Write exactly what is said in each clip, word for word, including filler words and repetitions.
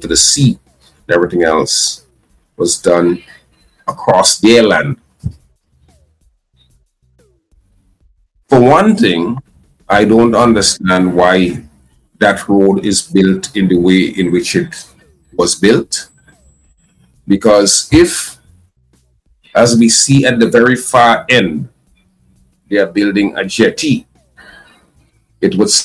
into the sea. Everything else was done across their land. For one thing, I don't understand why that road is built in the way in which it was built. Because if, as we see at the very far end, they are building a jetty, it would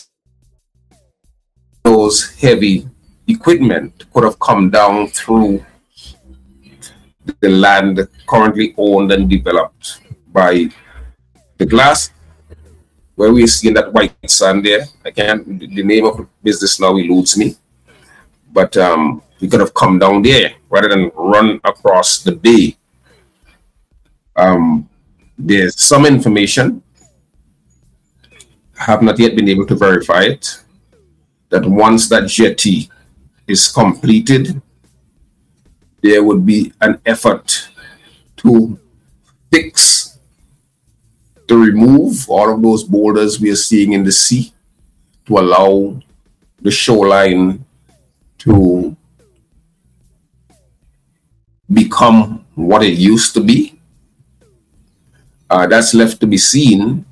those heavy equipment could have come down through the land currently owned and developed by the glass, where we're seeing that white sand there. I can't, the name of the business now eludes me, but um, we could have come down there rather than run across the bay. Um, there's some information, have not yet been able to verify it, that once that jetty is completed, there would be an effort to fix, to remove all of those boulders we are seeing in the sea, to allow the shoreline to become what it used to be. Uh, that's left to be seen.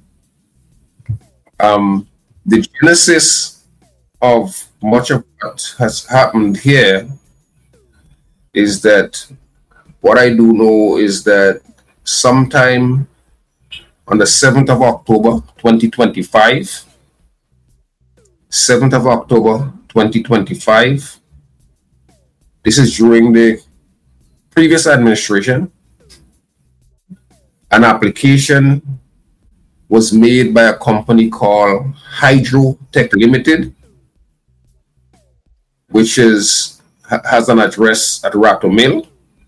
Um, the genesis of much of what has happened here is that what I do know is that sometime on the seventh of October twenty twenty-five, seventh of October twenty twenty-five, this is during the previous administration, an application was made by a company called Hydrotech Limited, which is has an address at Ratto Mill.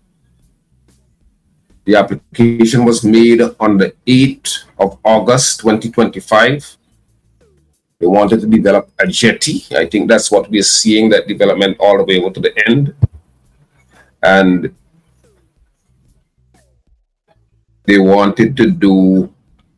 The application was made on the eighth of August twenty twenty-five. They wanted to develop a jetty. I think that's what we're seeing, that development all the way over to the end. And they wanted to do,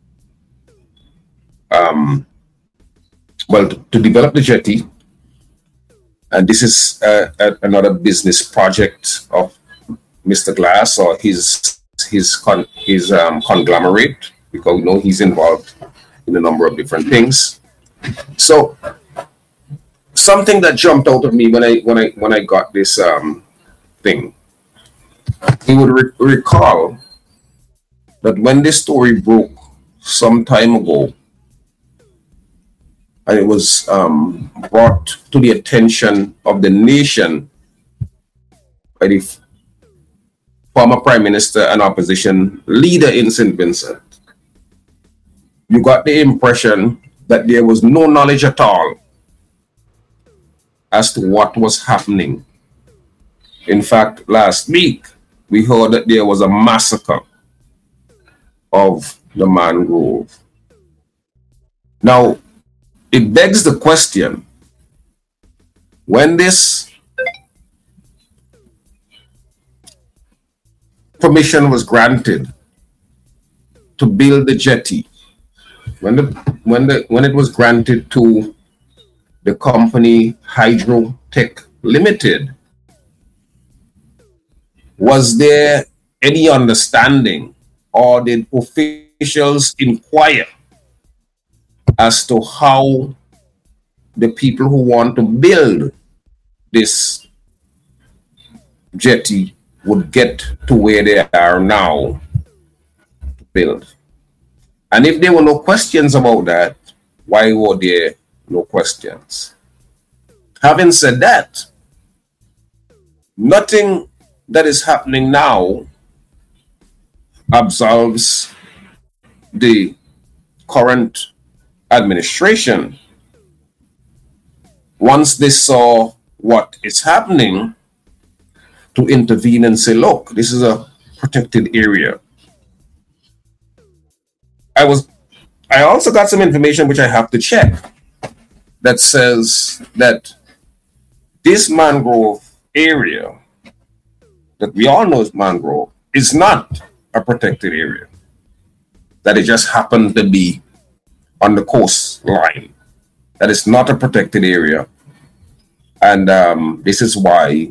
um, well, to, to develop the jetty. And this is uh, a, another business project of Mister Glass or his his con, his um, conglomerate, because we know he's involved in a number of different things. So something that jumped out of me when I when I when I got this um, thing, you would re- recall that when this story broke some time ago, and it was um, brought to the attention of the nation by the f- former Prime Minister and opposition leader in Saint Vincent, you got the impression that there was no knowledge at all as to what was happening. In fact, last week, we heard that there was a massacre of the mangrove. Now, it begs the question, when this permission was granted to build the jetty, when the when the when it was granted to the company Hydrotech Limited, was there any understanding, or did officials inquire as to how the people who want to build this jetty would get to where they are now to build? And if there were no questions about that, why were there no questions? Having said that, nothing that is happening now absolves the current administration, once they saw what is happening, to intervene and say, look, this is a protected area. I was, I also got some information which I have to check that says that this mangrove area that we all know is mangrove is not a protected area, that it just happened to be on the coastline. That is not a protected area. And um, this is why